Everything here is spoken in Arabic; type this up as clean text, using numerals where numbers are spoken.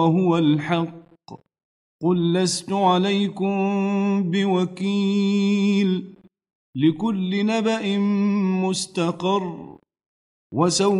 هو الحق قل لست عليكم بوكيل لكل نبأ مستقر وسوف